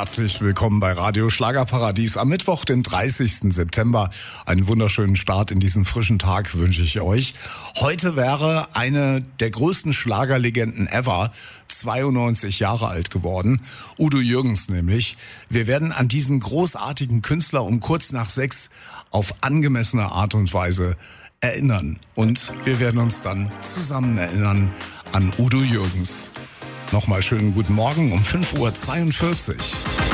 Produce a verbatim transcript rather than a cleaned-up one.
Herzlich willkommen bei Radio Schlagerparadies am Mittwoch, den dreißigsten September. Einen wunderschönen Start in diesen frischen Tag wünsche ich euch. Heute wäre eine der größten Schlagerlegenden ever zweiundneunzig Jahre alt geworden. Udo Jürgens nämlich. Wir werden an diesen großartigen Künstler um kurz nach sechs auf angemessene Art und Weise erinnern. Und wir werden uns dann zusammen erinnern an Udo Jürgens. Nochmal schönen guten Morgen um fünf Uhr zweiundvierzig.